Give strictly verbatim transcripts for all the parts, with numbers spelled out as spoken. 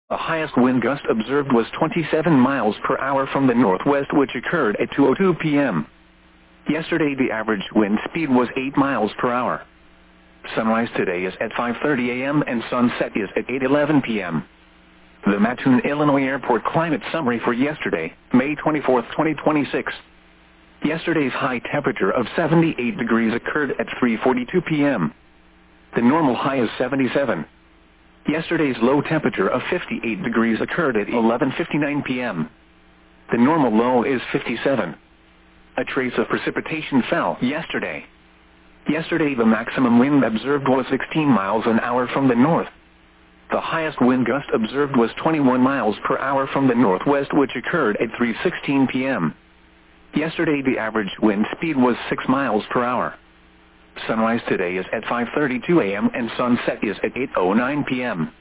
The highest wind gust observed was twenty-seven miles per hour from the northwest, which occurred at two oh two p m Yesterday the average wind speed was eight miles per hour. Sunrise today is at five thirty a m and sunset is at eight eleven p m The Mattoon, Illinois Airport climate summary for yesterday, May twenty-fourth, twenty twenty-six. Yesterday's high temperature of seventy-eight degrees occurred at three forty-two p m The normal high is seventy-seven. Yesterday's low temperature of fifty-eight degrees occurred at eleven fifty-nine p m The normal low is fifty-seven. A trace of precipitation fell yesterday. Yesterday the maximum wind observed was sixteen miles an hour from the north. The highest wind gust observed was twenty-one miles per hour from the northwest, which occurred at three sixteen p m Yesterday the average wind speed was six miles per hour. Sunrise today is at five thirty-two a m and sunset is at eight oh nine p m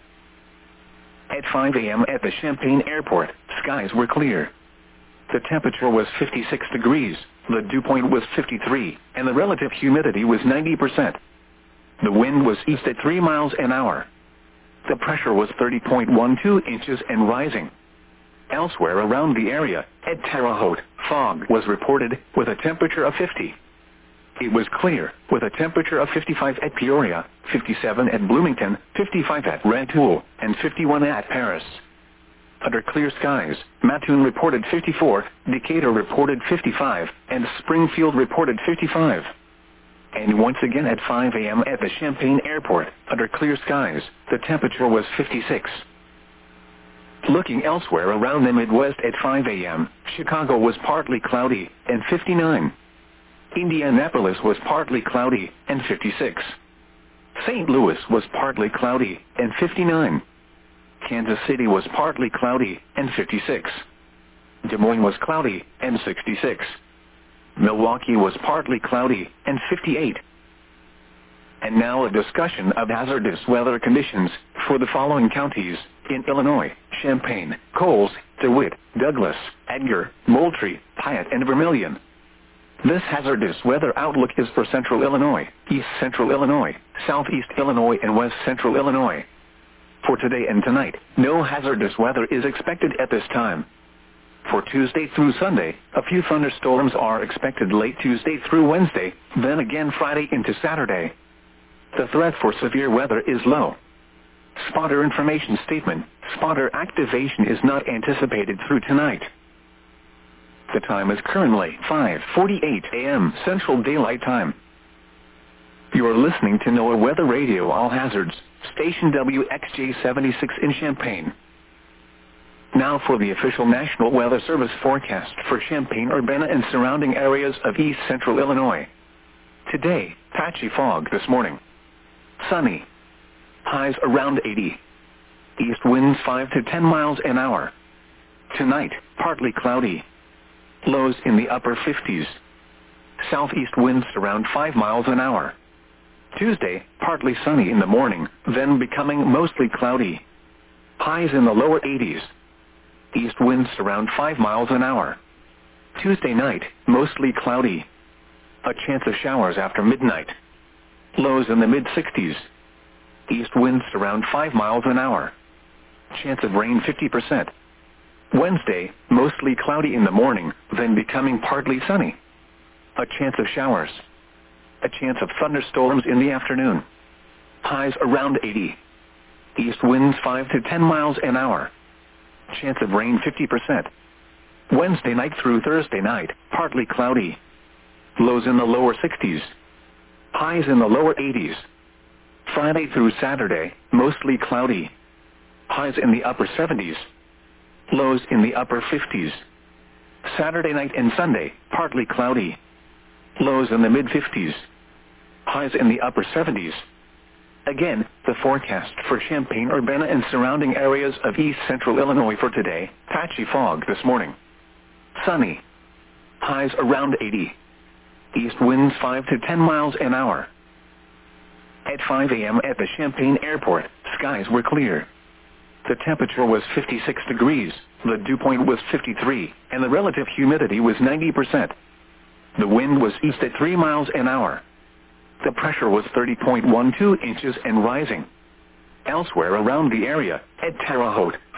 At five a m at the Champaign Airport, skies were clear. The temperature was fifty-six degrees, the dew point was fifty-three, and the relative humidity was ninety percent. The wind was east at three miles an hour. The pressure was thirty point one two inches and rising. Elsewhere around the area, at Terre Haute, fog was reported, with a temperature of fifty. It was clear, with a temperature of fifty-five at Peoria, fifty-seven at Bloomington, fifty-five at Rantoul, and fifty-one at Paris. Under clear skies, Mattoon reported fifty-four, Decatur reported fifty-five, and Springfield reported fifty-five. And once again at five a m at the Champaign Airport, under clear skies, the temperature was fifty-six. Looking elsewhere around the Midwest at five a m, Chicago was partly cloudy, and fifty-nine. Indianapolis was partly cloudy, and fifty-six. Saint Louis was partly cloudy, and fifty-nine. Kansas City was partly cloudy, and fifty-six. Des Moines was cloudy, and sixty-six. Milwaukee was partly cloudy, and fifty-eight. And now a discussion of hazardous weather conditions for the following counties in Illinois: Champaign, Coles, DeWitt, Douglas, Edgar, Moultrie, Piatt, and Vermilion. This hazardous weather outlook is for Central Illinois, East Central Illinois, Southeast Illinois, and West Central Illinois. For today and tonight, no hazardous weather is expected at this time. For Tuesday through Sunday, a few thunderstorms are expected late Tuesday through Wednesday, then again Friday into Saturday. The threat for severe weather is low. Spotter information statement: spotter activation is not anticipated through tonight. The time is currently five forty-eight a m Central Daylight Time. You are listening to NOAA Weather Radio All Hazards, station W X J seventy-six in Champaign. Now for the official National Weather Service forecast for Champaign-Urbana and surrounding areas of East Central Illinois. Today, patchy fog this morning. Sunny. Highs around eighty. East winds five to ten miles an hour. Tonight, partly cloudy. Lows in the upper fifties. Southeast winds around five miles an hour. Tuesday, partly sunny in the morning, then becoming mostly cloudy. Highs in the lower eighties. East winds around five miles an hour. Tuesday night, mostly cloudy. A chance of showers after midnight. Lows in the mid-sixties. East winds around five miles an hour. Chance of rain fifty percent. Wednesday, mostly cloudy in the morning, then becoming partly sunny. A chance of showers. A chance of thunderstorms in the afternoon. Highs around eighty. East winds five to ten miles an hour. Chance of rain fifty percent. Wednesday night through Thursday night, partly cloudy. Lows in the lower sixties. Highs in the lower eighties. Friday through Saturday, mostly cloudy. Highs in the upper seventies. Lows in the upper fifties. Saturday night and Sunday, partly cloudy. Lows in the mid-fifties. Highs in the upper seventies. Again, the forecast for Champaign-Urbana and surrounding areas of East Central Illinois for today: patchy fog this morning. Sunny. Highs around eighty. East winds five to ten miles an hour. At five a m at the Champaign Airport, skies were clear. The temperature was fifty-six degrees, the dew point was fifty-three, and the relative humidity was ninety percent. The wind was east at three miles an hour. The pressure was thirty point one two inches and rising. Elsewhere around the area, at Terre Haute,